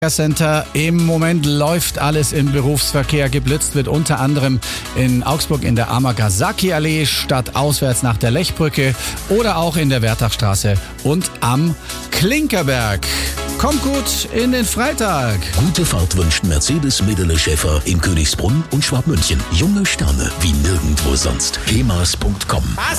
Center. Im Moment läuft alles im Berufsverkehr. Geblitzt wird unter anderem in Augsburg in der Amagasaki-Allee, stadtauswärts nach der Lechbrücke oder auch in der Wertachstraße und am Klinkerberg. Kommt gut in den Freitag. Gute Fahrt wünscht Mercedes Medele Schäfer in Königsbrunn und Schwabmünchen. Junge Sterne wie nirgendwo sonst. kemas.com. Was?